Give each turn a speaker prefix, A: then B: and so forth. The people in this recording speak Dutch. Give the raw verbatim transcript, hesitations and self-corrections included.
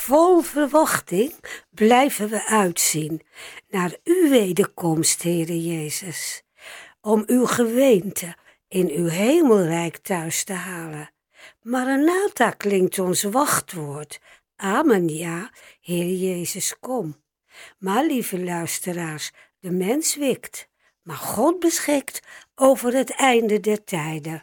A: Vol verwachting blijven we uitzien naar uw wederkomst, Heere Jezus, om uw gemeente in uw hemelrijk thuis te halen. Maranatha klinkt ons wachtwoord. Amen, ja, Heer Jezus, kom. Maar, lieve luisteraars, de mens wikt, maar God beschikt over het einde der tijden.